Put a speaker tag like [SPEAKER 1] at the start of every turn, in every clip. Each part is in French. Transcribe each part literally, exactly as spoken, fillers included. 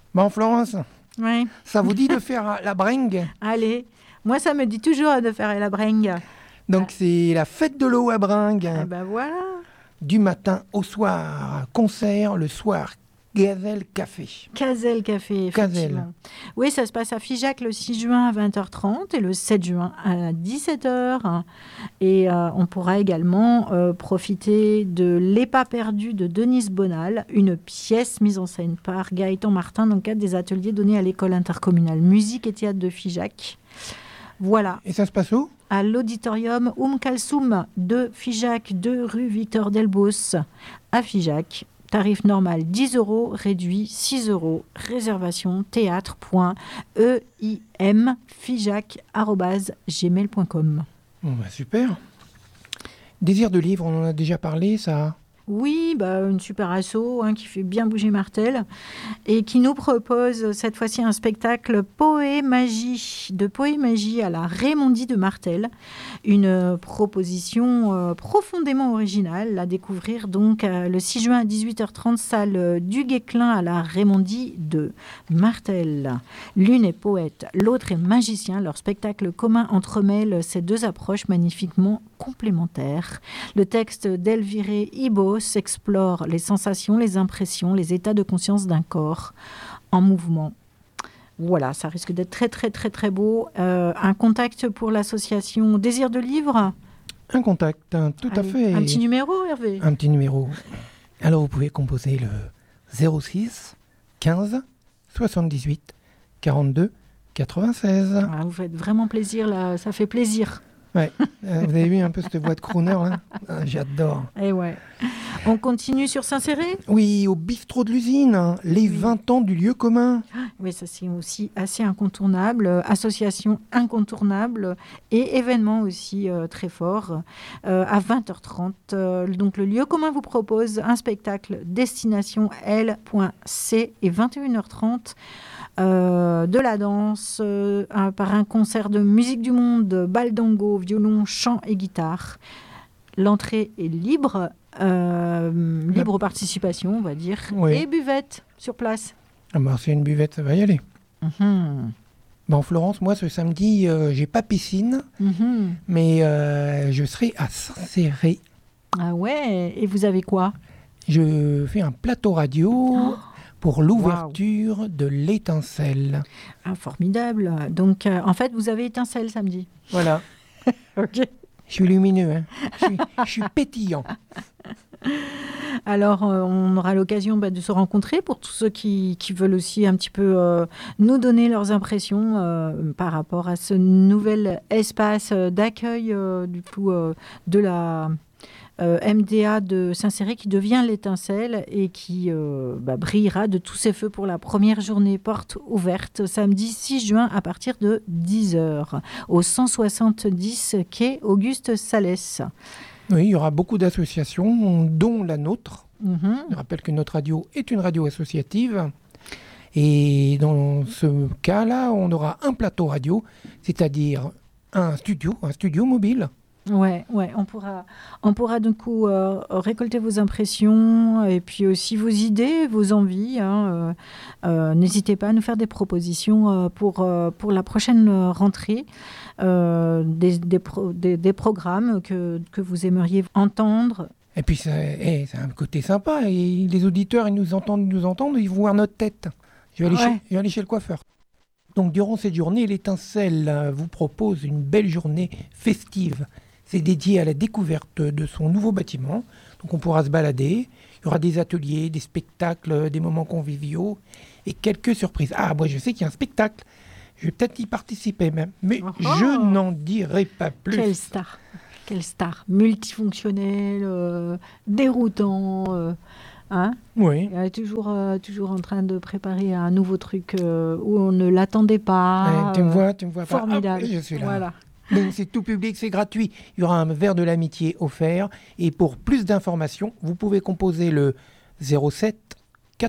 [SPEAKER 1] Bon, Florence,
[SPEAKER 2] Oui.
[SPEAKER 1] ça vous dit de faire la bringue?
[SPEAKER 2] Allez, moi ça me dit toujours de faire la bringue.
[SPEAKER 1] Donc, c'est la fête de l'eau à Bringue.
[SPEAKER 2] Eh ben voilà.
[SPEAKER 1] Du matin au soir. Concert le soir. Gazelle Café.
[SPEAKER 2] Cazel Café,
[SPEAKER 1] Cazel.
[SPEAKER 2] effectivement. Oui, ça se passe à Figeac le six juin à vingt heures trente et le sept juin à dix-sept heures. Et euh, on pourra également euh, profiter de Les Pas perdus de Denise Bonal, une pièce mise en scène par Gaëtan Martin dans le cadre des ateliers donnés à l'école intercommunale musique et théâtre de Figeac. Voilà.
[SPEAKER 1] Et ça se passe où?
[SPEAKER 2] À l'auditorium Oum Kalsoum de Figeac, deux rue Victor Delbos à Figeac. Tarif normal dix euros, réduit six euros. Réservation théâtre.eim figeac arobase gmail point com.
[SPEAKER 1] Bon, bah, super. Désir de livre, on en a déjà parlé, ça.
[SPEAKER 2] Oui, bah, une super asso hein, qui fait bien bouger Martel et qui nous propose cette fois-ci un spectacle Poémagie, de Poémagie à la Raymondie de Martel. Une proposition euh, profondément originale à découvrir donc euh, le six juin à dix-huit heures trente, salle du Guesclin à la Raymondie de Martel. L'une est poète, l'autre est magicien. Leur spectacle commun entremêle ces deux approches magnifiquement complémentaires. Le texte d'Elviré Ibos explore les sensations, les impressions, les états de conscience d'un corps en mouvement. Voilà, ça risque d'être très très très très beau. Euh, un contact pour l'association Désir de Livre.
[SPEAKER 1] Un contact, un, tout
[SPEAKER 2] Allez,
[SPEAKER 1] à fait.
[SPEAKER 2] Un petit numéro, Hervé.
[SPEAKER 1] Un petit numéro. Alors, vous pouvez composer le zéro six quinze soixante-dix-huit quarante-deux quatre-vingt-seize.
[SPEAKER 2] Ah, vous faites vraiment plaisir, là, ça fait plaisir.
[SPEAKER 1] Ouais, euh, vous avez vu un peu cette voix de crooner là? Ah, j'adore.
[SPEAKER 2] Et ouais. On continue sur Saint-Céré.
[SPEAKER 1] Oui, au bistrot de l'usine, hein, les
[SPEAKER 2] Oui.
[SPEAKER 1] vingt ans du lieu commun.
[SPEAKER 2] Oui, ça c'est aussi assez incontournable. Euh, association incontournable et événement aussi euh, très fort. Euh, à vingt heures trente, euh, donc le lieu commun vous propose un spectacle destination L.C et vingt et une heures trente. Euh, de la danse, euh, un, par un concert de musique du monde, baldango, violon, chant et guitare. L'entrée est libre, euh, libre La... participation, on va dire,
[SPEAKER 1] oui.
[SPEAKER 2] Et buvette sur place.
[SPEAKER 1] Ah bah, c'est une buvette, ça va y aller.
[SPEAKER 2] Mm-hmm.
[SPEAKER 1] Bon, Florence, moi ce samedi, euh, j'ai pas piscine, mm-hmm. mais euh, je serai à Saint-Céré.
[SPEAKER 2] Ah ouais, et vous avez quoi?
[SPEAKER 1] Je fais un plateau radio. Oh pour l'ouverture wow. de l'étincelle.
[SPEAKER 2] Ah, formidable. Donc, euh, en fait, vous avez étincelle samedi.
[SPEAKER 1] Voilà.
[SPEAKER 2] Ok.
[SPEAKER 1] Je suis lumineux, hein. je, suis, je suis pétillant.
[SPEAKER 2] Alors, euh, on aura l'occasion bah, de se rencontrer pour tous ceux qui, qui veulent aussi un petit peu euh, nous donner leurs impressions euh, par rapport à ce nouvel espace d'accueil euh, du coup, euh, de la... Euh, M D A de Saint-Céré qui devient l'étincelle et qui euh, bah, brillera de tous ses feux pour la première journée porte ouverte samedi six juin à partir de dix heures au cent soixante-dix quai Auguste Salès.
[SPEAKER 1] Oui, il y aura beaucoup d'associations, dont la nôtre.
[SPEAKER 2] Mm-hmm.
[SPEAKER 1] Je rappelle que notre radio est une radio associative. Et dans ce cas-là, on aura un plateau radio, c'est-à-dire un studio, un studio mobile.
[SPEAKER 2] Ouais, ouais, on pourra, on pourra du coup euh, récolter vos impressions et puis aussi vos idées, vos envies. Hein, euh, euh, n'hésitez pas à nous faire des propositions euh, pour, euh, pour la prochaine rentrée, euh, des, des, pro, des, des programmes que, que vous aimeriez entendre.
[SPEAKER 1] Et puis, c'est, hey, c'est un côté sympa. Et les auditeurs, ils nous entendent, ils nous entendent, ils vont voir notre tête. Je vais aller, ouais. chez, je vais aller chez le coiffeur. Donc, durant cette journée, l'étincelle vous propose une belle journée festive. C'est dédié à la découverte de son nouveau bâtiment. Donc on pourra se balader. Il y aura des ateliers, des spectacles, des moments conviviaux et quelques surprises. Ah, moi je sais qu'il y a un spectacle. Je vais peut-être y participer même. Mais oh je n'en dirai pas plus.
[SPEAKER 2] Quelle star. Quelle star. Multifonctionnel, euh, déroutant. Euh, hein
[SPEAKER 1] oui.
[SPEAKER 2] Elle est toujours, euh, toujours en train de préparer un nouveau truc euh, où on ne l'attendait pas.
[SPEAKER 1] Ouais, tu me vois, tu me vois pas.
[SPEAKER 2] Formidable.
[SPEAKER 1] Ah, je suis là.
[SPEAKER 2] Voilà.
[SPEAKER 1] Donc c'est tout public, c'est gratuit. Il y aura un verre de l'amitié offert. Et pour plus d'informations, vous pouvez composer le zéro sept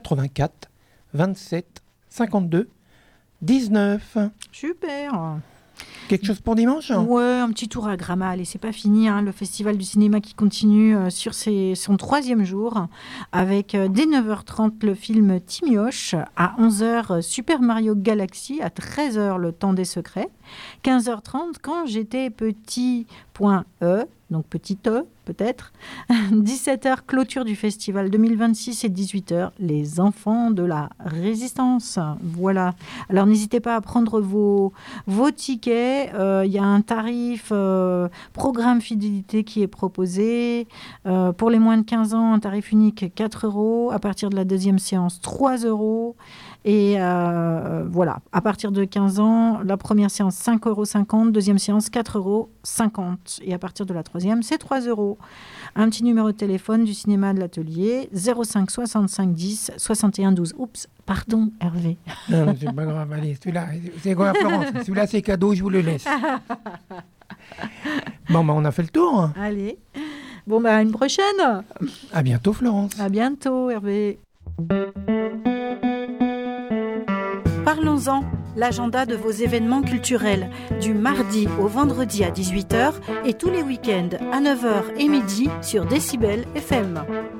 [SPEAKER 1] quatre-vingt-quatre vingt-sept cinquante-deux dix-neuf.
[SPEAKER 2] Super.
[SPEAKER 1] Quelque chose pour dimanche ?
[SPEAKER 2] Ouais, un petit tour à Gramal. Et c'est pas fini, hein, le festival du cinéma qui continue euh, sur ses, son troisième jour, avec euh, dès neuf heures trente le film Timioche, à onze heures euh, Super Mario Galaxy, à treize heures Le Temps des Secrets, quinze heures trente Quand j'étais petit, point E, donc petit E peut-être, dix-sept heures clôture du festival deux mille vingt-six et dix-huit heures Les Enfants de la Résistance. Voilà. Alors n'hésitez pas à prendre vos, vos tickets. Il euh, y a un tarif euh, programme fidélité qui est proposé. Euh, pour les moins de quinze ans, un tarif unique quatre euros. À partir de la deuxième séance, trois euros. Et euh, voilà, à partir de quinze ans, la première séance cinq euros cinquante, deuxième séance quatre euros cinquante. Et à partir de la troisième, c'est trois euros. Un petit numéro de téléphone du cinéma de l'atelier, zéro cinq soixante-cinq dix soixante et un douze. Oups, pardon Hervé.
[SPEAKER 1] Non, non, c'est pas grave, allez, celui-là, c'est quoi Florence ? Celui-là, c'est cadeau, je vous le laisse. Bon, bah, on a fait le tour.
[SPEAKER 2] Allez, bon, bah, à une prochaine.
[SPEAKER 1] À bientôt, Florence.
[SPEAKER 2] À bientôt, Hervé.
[SPEAKER 3] Parlons-en, l'agenda de vos événements culturels, du mardi au vendredi à dix-huit heures et tous les week-ends à neuf heures et midi sur Décibel F M.